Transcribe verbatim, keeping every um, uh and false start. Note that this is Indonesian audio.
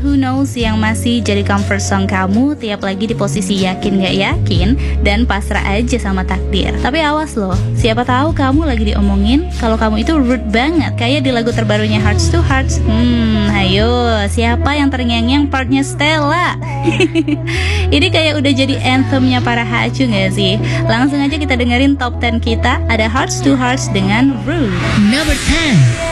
Who Knows yang masih jadi comfort song kamu tiap lagi di posisi yakin gak yakin dan pasrah aja sama takdir. Tapi awas loh, siapa tahu kamu lagi diomongin kalau kamu itu rude banget, kayak di lagu terbarunya Hearts to Hearts. Hmm, ayo, siapa yang terngiang-ngiang partnya Stella? Ini kayak udah jadi anthemnya para hacu gak sih? Langsung aja kita dengerin top sepuluh kita. Ada Hearts to Hearts dengan Rude. Number ten.